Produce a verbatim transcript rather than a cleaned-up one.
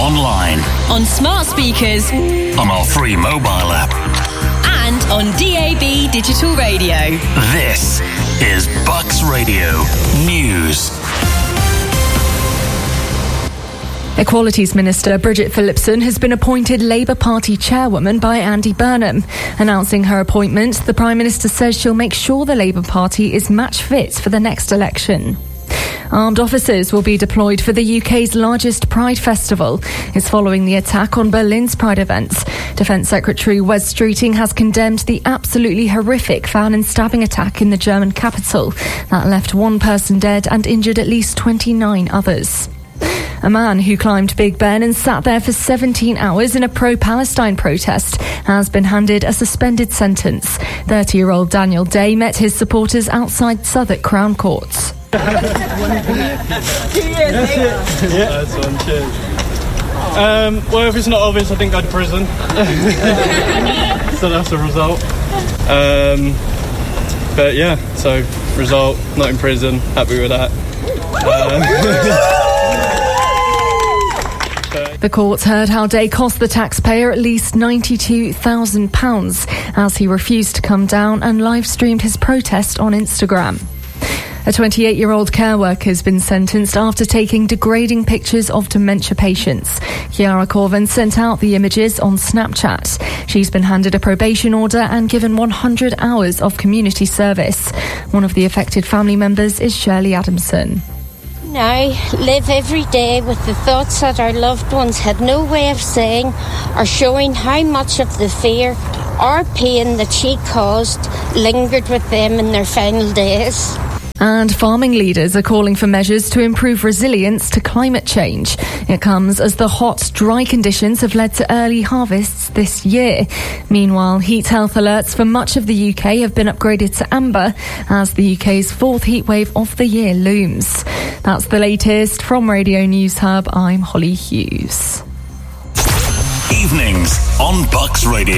online, on smart speakers, on our free mobile app, and on D A B digital radio. This is Bucks Radio News. Equalities Minister Bridget Phillipson has been appointed Labour Party chairwoman by Andy Burnham. Announcing her appointment, the Prime Minister says she'll make sure the Labour Party is match fit for the next election. Armed officers will be deployed for the U K's largest Pride festival. It's following the attack on Berlin's Pride events. Defence Secretary Wes Streeting has condemned the absolutely horrific fan and stabbing attack in the German capital. That left one person dead and injured at least twenty-nine others. A man who climbed Big Ben and sat there for seventeen hours in a pro-Palestine protest has been handed a suspended sentence. thirty-year-old Daniel Day met his supporters outside Southwark Crown Courts. Um, well, if it's not obvious, I think go to prison. So that's the result. Um, but yeah, so result, not in prison, happy with that. Um, The courts heard how Day cost the taxpayer at least ninety-two thousand pounds as he refused to come down and live-streamed his protest on Instagram. A twenty-eight-year-old care worker has been sentenced after taking degrading pictures of dementia patients. Chiara Corvin sent out the images on Snapchat. She's been handed a probation order and given one hundred hours of community service. One of the affected family members is Shirley Adamson. Now live every day with the thoughts that our loved ones had no way of saying or showing how much of the fear or pain that she caused lingered with them in their final days. And farming leaders are calling for measures to improve resilience to climate change. It comes as the hot, dry conditions have led to early harvests this year. Meanwhile, heat health alerts for much of the U K have been upgraded to amber as the U K's fourth heatwave of the year looms. That's the latest from Radio News Hub. I'm Holly Hughes. Evenings on Bucks Radio.